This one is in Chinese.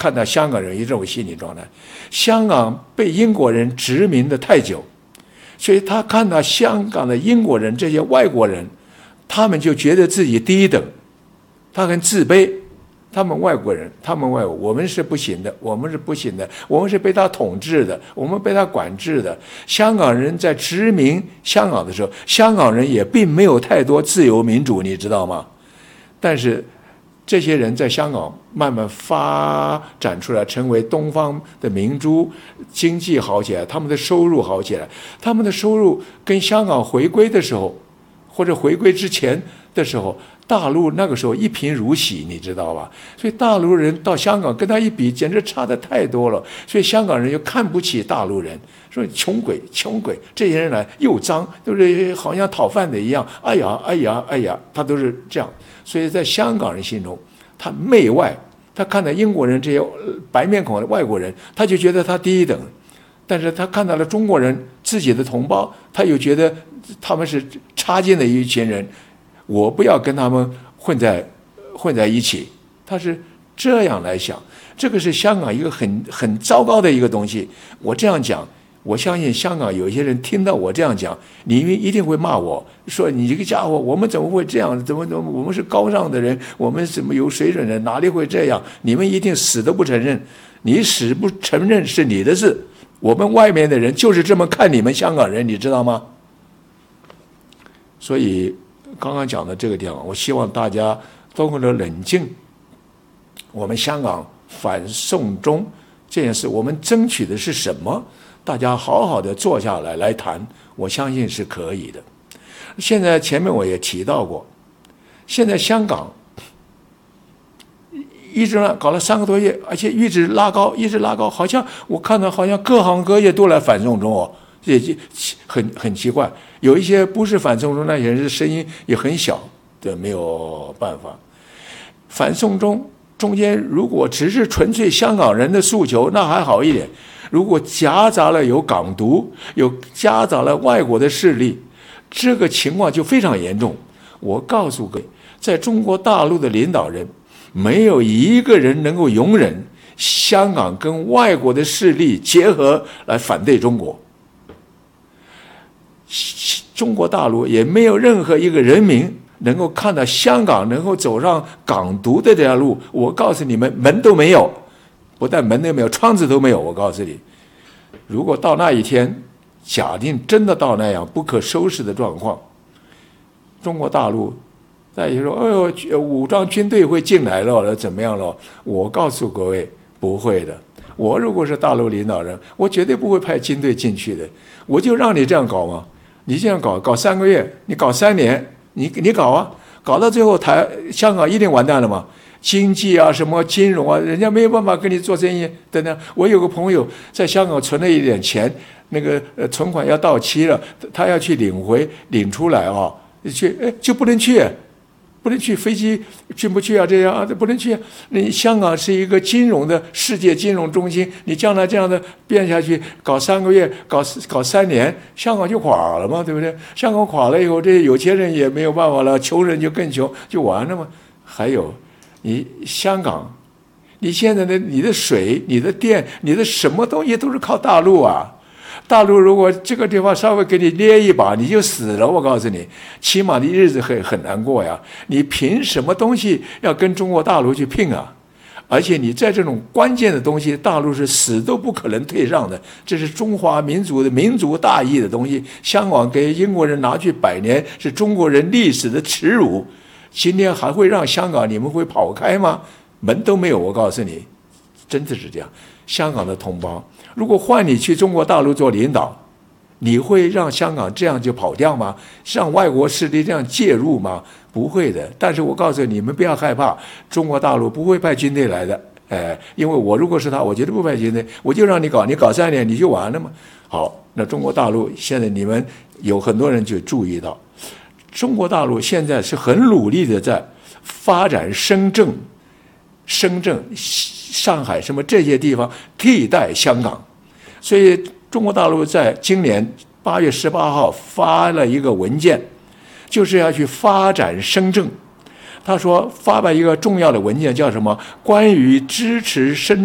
看到香港人有这种心理状态。香港被英国人殖民的太久，所以他看到香港的英国人这些外国人，他们就觉得自己低一等，他很自卑。他们外国人，我们是不行的，我们是被他统治的，我们被他管制的。香港人在殖民香港的时候，香港人也并没有太多自由民主，你知道吗？但是这些人在香港慢慢发展出来，成为东方的明珠，经济好起来，他们的收入好起来。他们的收入跟香港回归的时候，或者回归之前的时候，大陆那个时候一贫如洗，你知道吧？所以大陆人到香港跟他一比，简直差得太多了。所以香港人又看不起大陆人，说穷鬼，这些人来又脏，都是好像讨饭的一样。哎呀，他都是这样。所以在香港人心中，他媚外，他看到英国人这些白面孔的外国人，他就觉得他低一等。但是他看到了中国人自己的同胞，他又觉得他们是差劲的一群人，我不要跟他们混在一起。他是这样来想，这个是香港一个很糟糕的一个东西。我这样讲，我相信香港有一些人听到我这样讲，你们一定会骂我说你这个家伙，我们怎么会这样？怎么我们是高尚的人，我们怎么有水准的？哪里会这样？你们一定死都不承认，你死不承认是你的事。我们外面的人就是这么看你们香港人，你知道吗？所以刚刚讲的这个地方，我希望大家都能冷静。我们香港反送中这件事，我们争取的是什么？大家好好的坐下来谈，我相信是可以的。现在前面我也提到过，现在香港一直搞了3个多月，而且一直拉高，好像我看到好像各行各业都来反送中哦，也很奇怪。有一些不是反送中那些人，声音也很小的，没有办法。反送中中间如果只是纯粹香港人的诉求，那还好一点。如果夹杂了有港独，有夹杂了外国的势力，这个情况就非常严重。我告诉各位，在中国大陆的领导人，没有一个人能够容忍香港跟外国的势力结合来反对中国。中国大陆也没有任何一个人民能够看到香港能够走上港独的这条路。我告诉你们，门都没有，不但门都没有，窗子都没有。我告诉你，如果到那一天，假定真的到那样不可收拾的状况，中国大陆再就说，哎呦，武装军队会进来了，怎么样了？我告诉各位，不会的。我如果是大陆领导人，我绝对不会派军队进去的。我就让你这样搞嘛，你这样搞3个月，你搞3年，你搞啊，搞到最后香港一定完蛋了嘛。经济啊，什么金融啊，人家没有办法跟你做生意等等。我有个朋友在香港存了一点钱，那个存款要到期了，他要去领出来啊，就不能去，飞机进不去啊，这样啊，不能去。你香港是一个金融的世界金融中心，你将来这样的变下去，搞3个月，搞3年，香港就垮了嘛，对不对？香港垮了以后，这些有钱人也没有办法了，穷人就更穷，就完了嘛。还有，你香港，你现在的你的水、你的电、你的什么东西都是靠大陆啊。大陆如果这个地方稍微给你捏一把，你就死了。我告诉你，起码的日子很难过呀。你凭什么东西要跟中国大陆去拼啊？而且你在这种关键的东西，大陆是死都不可能退让的。这是中华民族的民族大义的东西。香港给英国人拿去100年，是中国人历史的耻辱。今天还会让香港你们会跑开吗？门都没有。我告诉你，真的是这样。香港的同胞，如果换你去中国大陆做领导，你会让香港这样就跑掉吗？让外国势力这样介入吗？不会的。但是我告诉你们，不要害怕，中国大陆不会派军队来的。因为我如果是他，我绝对不派军队，我就让你搞3年，你就完了嘛。好，那中国大陆现在你们有很多人就注意到，中国大陆现在是很努力的在发展深圳、上海什么这些地方替代香港，所以中国大陆在今年8月18号发了一个文件，就是要去发展深圳。他说发了一个重要的文件，叫什么？关于支持深